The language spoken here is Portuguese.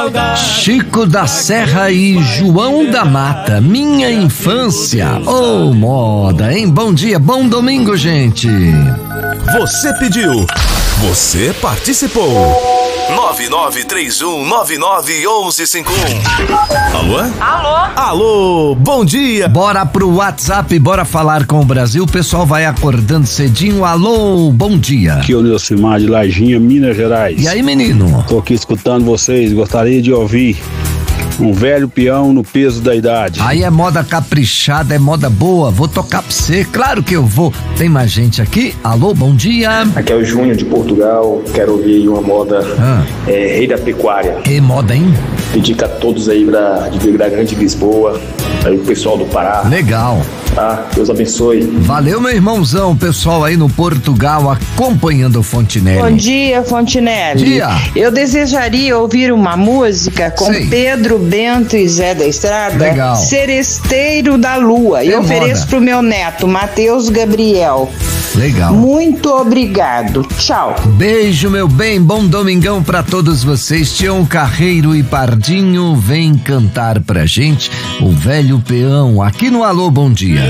Chico da Serra e João da Mata, minha infância. Ô, moda, hein? Bom dia, bom domingo, gente. Você pediu, você participou. 9931991151. Alô? Alô? Alô, bom dia. Bora pro WhatsApp, bora falar com o Brasil. O pessoal vai acordando cedinho. Alô, bom dia. Aqui é o Nilcimar de Lajinha, Minas Gerais. E aí, menino? Tô aqui escutando vocês, gostaria de ouvir Um Velho Peão no Peso da Idade. Aí é moda caprichada, é moda boa. Vou tocar pra você, claro que eu vou. Tem mais gente aqui? Alô, bom dia. Aqui é o Júnior de Portugal. Quero ouvir aí uma moda Rei da Pecuária. Que moda, hein? Dedica a todos aí da Grande Lisboa, aí o pessoal do Pará. Legal. Tá? Deus abençoe. Valeu, meu irmãozão, pessoal aí no Portugal acompanhando o Fontinelli. Bom dia, Fontinelli. Dia. Eu desejaria ouvir uma música com Sei. Pedro Bento e Zé da Estrada. Legal. Seresteiro da Lua. É Eu ofereço moda. pro meu neto, Matheus Gabriel. Legal. Muito obrigado. Tchau. Beijo, meu bem, bom domingão pra todos vocês. Tião Carreiro e Pardinho vem cantar pra gente o Velho Peão aqui no Alô, bom dia.